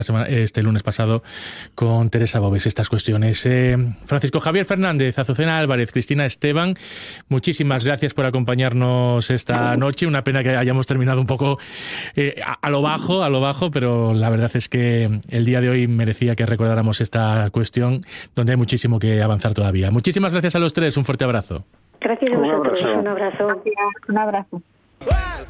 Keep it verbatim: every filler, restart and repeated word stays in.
este lunes pasado con Teresa Bobes estas cuestiones. Eh, Francisco Javier Fernández, Azucena Álvarez, Cristina Esteban, muchísimas gracias por acompañarnos esta noche. Una pena que hayamos terminado un poco eh, a, a lo bajo, a lo bajo, pero la verdad es que el día de hoy merecía que recordáramos esta cuestión donde hay muchísimo que avanzar todavía. Muchísimas gracias a los tres, un fuerte abrazo. Gracias a vosotros, un abrazo. Un abrazo.